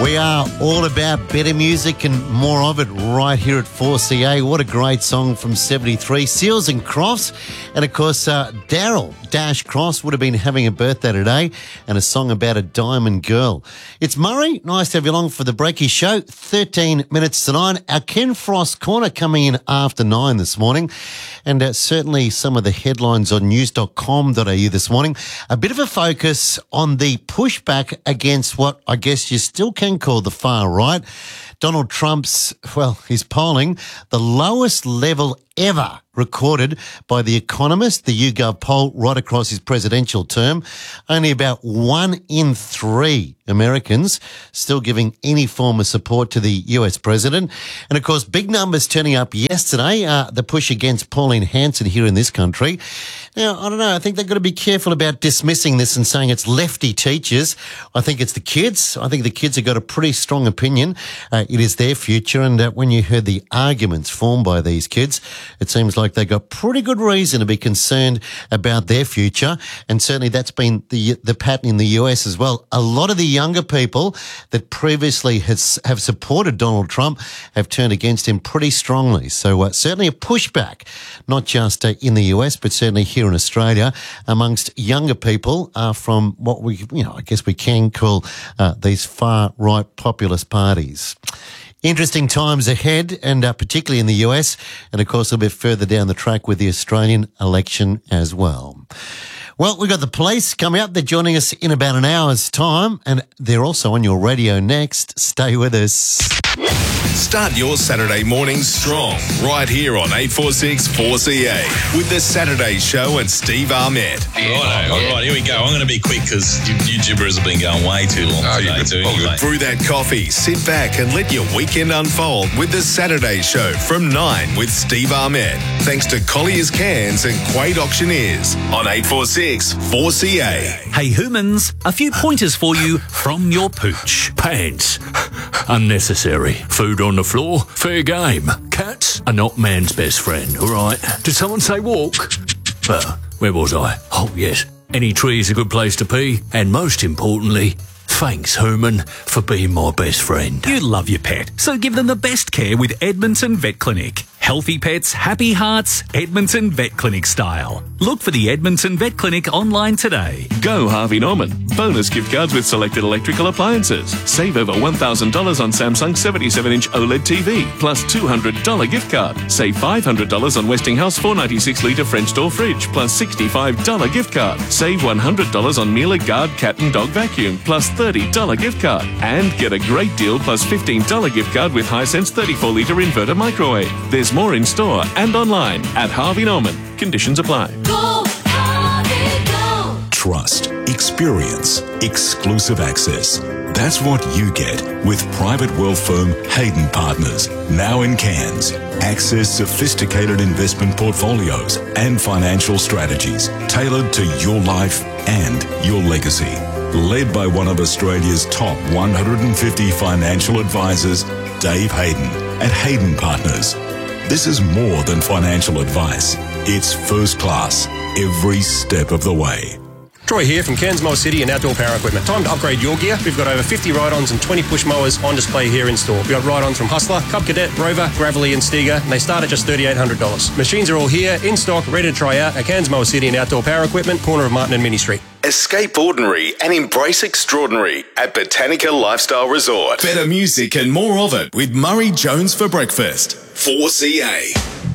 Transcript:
We are all about better music and more of it right here at 4CA. What a great song from 73, Seals and Crofts. And of course, Daryl Dash Cross would have been having a birthday today, and a song about a diamond girl. It's Murray. Nice to have you along for the Breaky Show. 13 minutes to 9. Our Ken Frost Corner coming in after 9 this morning. And certainly some of the headlines on news.com.au this morning. A bit of a focus on the pushback against what I guess you still can call the far right. Donald Trump's, he's polling the lowest level ever recorded by The Economist, the YouGov poll right across his presidential term. Only about 1 in 3 Americans still giving any form of support to the US president. And of course, big numbers turning up yesterday, the push against Pauline Hanson here in this country. Now, I don't know, I think they've got to be careful about dismissing this and saying it's lefty teachers. I think it's the kids. I think the kids have got a pretty strong opinion. It is their future. And when you heard the arguments formed by these kids, it seems like they got pretty good reason to be concerned about their future. And certainly that's been the pattern in the US as well. A lot of the younger people that previously have supported Donald Trump have turned against him pretty strongly. So certainly a pushback, not just in the US, but certainly here in Australia amongst younger people from what I guess we can call these far-right populist parties. Interesting times ahead, and particularly in the US, and of course a bit further down the track with the Australian election as well. Well, we've got the police coming up. They're joining us in about an hour's time, and they're also on your radio next. Stay with us. Start your Saturday morning strong right here on 846 4CA with the Saturday Show and Steve Ahmed. All right, here we go. I'm going to be quick because you gibberish have been going way too long today too. Anyway. Brew that coffee, sit back and let your weekend unfold with the Saturday Show from 9 with Steve Ahmed. Thanks to Collier's Cans and Quade Auctioneers on 846 4CA. Hey humans, a few pointers for you from your pooch. Pants. Unnecessary. Food on the floor. Fair game. Cats are not man's best friend, all right? Did someone say walk? Where was I? Oh, yes. Any tree is a good place to pee. And most importantly, thanks, Herman, for being my best friend. You love your pet, so give them the best care with Edmonton Vet Clinic. Healthy pets, happy hearts, Edmonton Vet Clinic style. Look for the Edmonton Vet Clinic online today. Go Harvey Norman. Bonus gift cards with selected electrical appliances. Save over $1,000 on Samsung 77-inch OLED TV, plus $200 gift card. Save $500 on Westinghouse 496-litre French door fridge, plus $65 gift card. Save $100 on Miele Guard cat and dog vacuum, plus $30 gift card. And get a great deal plus $15 gift card with Hisense 34-litre inverter microwave. There's more in store and online at Harvey Norman. Conditions apply. Go, Harvey, go. Trust, experience, exclusive access. That's what you get with private wealth firm Hayden Partners, now in Cairns. Access sophisticated investment portfolios and financial strategies tailored to your life and your legacy. Led by one of Australia's top 150 financial advisors, Dave Hayden at Hayden Partners. This is more than financial advice. It's first class every step of the way. Troy here from Cairns Mower City and Outdoor Power Equipment. Time to upgrade your gear. We've got over 50 ride-ons and 20 push mowers on display here in store. We've got ride-ons from Hustler, Cub Cadet, Rover, Gravely and Stiga, and they start at just $3,800. Machines are all here, in stock, ready to try out at Cairns Mower City and Outdoor Power Equipment, corner of Martin and Mini Street. Escape ordinary and embrace extraordinary at Botanica Lifestyle Resort. Better music and more of it with Murray Jones for breakfast. 4CA.